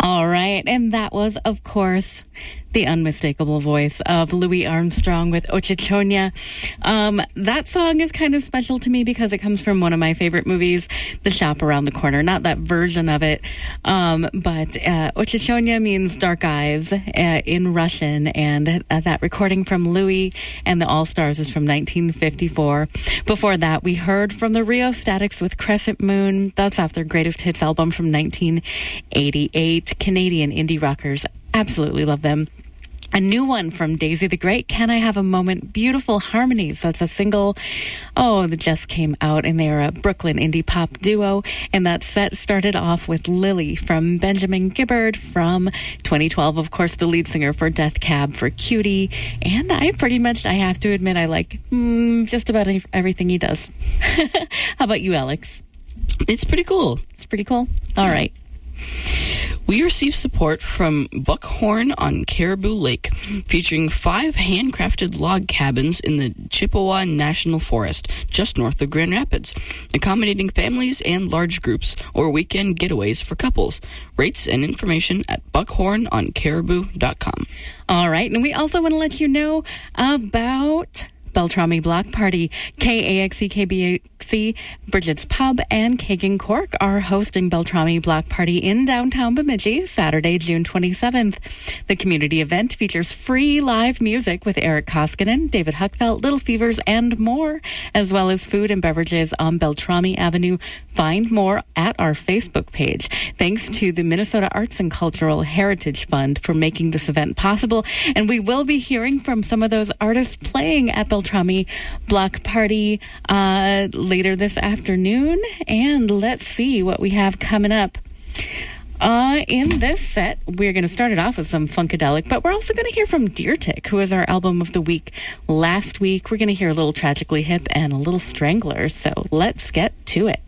All right. And that was, of course, the unmistakable voice of Louis Armstrong with Ochichonia. That song is kind of special to me because it comes from one of my favorite movies, The Shop Around the Corner. Not that version of it, but Ochichonia means dark eyes in Russian, and that recording from Louis and the All-Stars is from 1954. Before that, we heard from the Rio Statics with Crescent Moon. That's off their greatest hits album from 1988. Canadian indie rockers. Absolutely love them. A new one from Daisy the Great, Can I Have a Moment? Beautiful Harmonies. That's a single, that just came out, and they're a Brooklyn indie pop duo. And that set started off with Lily from Benjamin Gibbard from 2012. Of course, the lead singer for Death Cab for Cutie. And I have to admit, I like just about everything he does. How about you, Alex? It's pretty cool. It's pretty cool? All right. We received support from Buckhorn on Caribou Lake, featuring 5 handcrafted log cabins in the Chippewa National Forest, just north of Grand Rapids, accommodating families and large groups or weekend getaways for couples. Rates and information at buckhornoncaribou.com. All right, and we also want to let you know about Beltrami Block Party. KAXC, KBXC, Bridget's Pub, and Kagan Cork are hosting Beltrami Block Party in downtown Bemidji, Saturday, June 27th. The community event features free live music with Eric Koskinen, David Huckfeld, Little Fevers, and more, as well as food and beverages on Beltrami Avenue. Find more at our Facebook page. Thanks to the Minnesota Arts and Cultural Heritage Fund for making this event possible. And we will be hearing from some of those artists playing at Beltrami Block Party later this afternoon. And let's see what we have coming up. In this set, we're going to start it off with some Funkadelic, but we're also going to hear from Deer Tick, who is our album of the week last week. We're going to hear a little Tragically Hip and a little Strangler, so let's get to it.